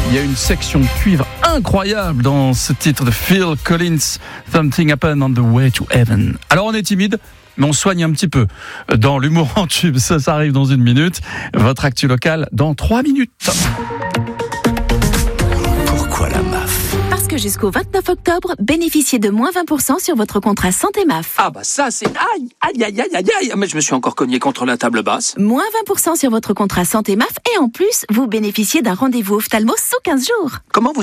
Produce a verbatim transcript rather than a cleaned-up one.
Il y a une section cuivre incroyable dans ce titre de Phil Collins, Something Happened on the Way to Heaven. Alors on est timide, mais on soigne un petit peu dans l'humour en tube. Ça, ça arrive dans une minute. Votre actu locale dans trois minutes. Pourquoi la M A F ? Parce que jusqu'au vingt-neuf octobre, bénéficiez de moins vingt pour cent sur votre contrat santé M A F. Ah bah ça c'est... Aïe, aïe, aïe, aïe, aïe, aïe. Mais je me suis encore cogné contre la table basse. Moins vingt pour cent sur votre contrat santé M A F et en plus, vous bénéficiez d'un rendez-vous ophtalmo sous quinze jours. Comment vous